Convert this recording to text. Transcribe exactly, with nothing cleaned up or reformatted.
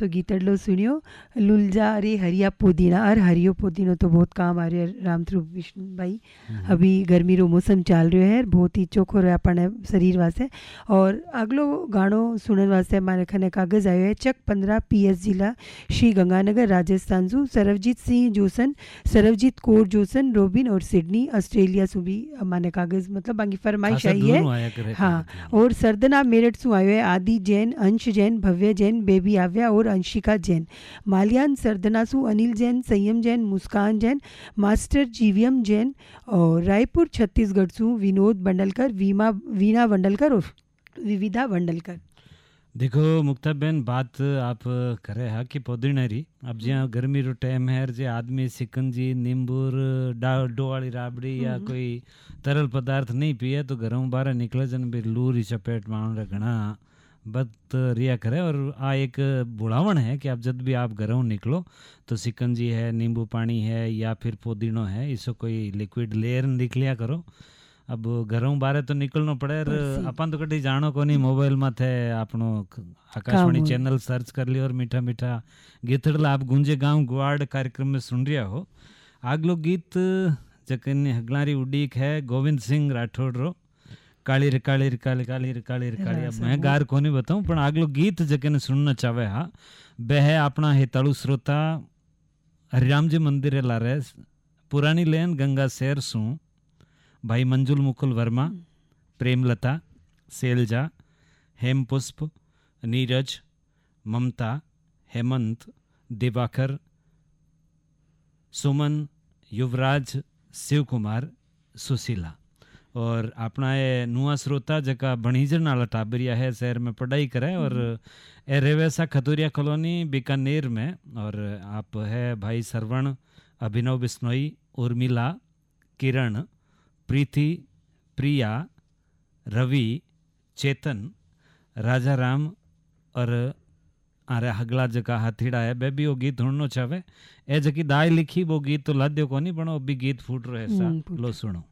सो गीतड़लो सुनियो लुलजा रे हरिया पुदीना। और हरियो पुदीनो तो बहुत काम आ रहा है राम थ्रू विष्णु भाई। अभी गर्मी रो मौसम चाल रहा है, बहुत ही चोखो रहा अपन शरीर वास्ते। और अगलो गानो सुनने वास्ते हमारे खने कागज आयो है चक पंद्रह पी एस जिला श्री गंगानगर राजस्थान सु सरवजीत Singh Jason, सरवजीत Kaur Jason, robin और सिडनी ऑस्ट्रेलिया सु भी हमारे कागज मतलब बाकी फरमाइश आई है। हाँ, और सरदना मेरठ सु आयो है आदि जैन, अंश जैन, भव्य जैन, बेबी आव्या और अंशिका जैन। मालियान सरदना सु अनिल जैन, संयम जैन, मुस्कान जैन, मास्टर जीवीएम जैन। और रायपुर छत्तीसगढ़ सु विनोद बंडलकर, वीमा वीणा वंडलकर और विविधा वंडलकर। देखो मुक्ता बहन, बात आप करे हा कि पोदिनरी अब ज्यादा गर्मी रो टाइम है, जे आदमी सिकंजी नींबूर डोवाली राबड़ी या कोई तरल पदार्थ नहीं पिए तो घरों बाहर निकले जन भी लू री चपेट मारने घना बद रिया करे। और आ एक बुढ़ावण है कि आप जब भी आप घरों निकलो तो सिकंजी है, नींबू पानी है या फिर पुदीनो है, इसको कोई लिक्विड लेयर लिख लिया करो। अब घरों बारे तो निकलना पड़े, अपन तो कटी जानो को नहीं, मोबाइल में थे आपनो आकाशवाणी चैनल सर्च कर लियो और मीठा मीठा गीतड़ला आप गुंजे गांव गुआड़ कार्यक्रम में सुन रिया हो। आगलो गीत जकन हगलारी उडीक है गोविंद सिंह राठौड़ रो काली रे काली रे काली काली रे काली रे काली। अब मैं गार को नहीं बताऊं पर आगलो गीत जकन सुनना चाहे हा बह अपना हेताड़ू श्रोता हरिराम जी मंदिर ला रहे पुरानी लेन गंगा शहर सू भाई मंजुल मुकुल वर्मा, प्रेमलता, सेलजा, हेमपुष्प, नीरज, ममता, हेमंत, दिवाकर, सुमन, युवराज, शिव कुमार, सुशीला। और अपना ये नुआ श्रोता जका बणीजर नाला टाबरिया है, शहर में पढ़ाई करे और ए रेवेसा खतुरिया कॉलोनी बीकानेर में। और आप है भाई सरवण, अभिनव बिश्नोई, उर्मिला, किरण, प्रीति, प्रिया, रवि, चेतन, राजा राम और आरे हगला जका हाथीड़ा है बेबी वो गीत ढूंढनो चाहे ए जकी दाई लिखी वो गीत तो लाद्यो को नहीं पण वो भी गीत फूट रहे सा लो सुनो।